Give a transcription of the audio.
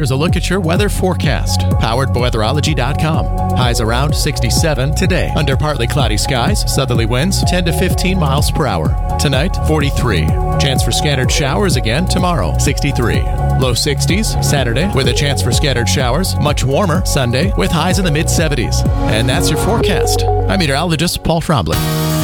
here's a look at your weather forecast. Powered by weatherology.com. Highs around 67 today. Under partly cloudy skies, southerly winds 10 to 15 miles per hour. Tonight, 43. Chance for scattered showers again tomorrow, 63. Low 60s Saturday with a chance for scattered showers. Much warmer Sunday with highs in the mid-70s. And that's your forecast. I'm meteorologist Paul Trombley.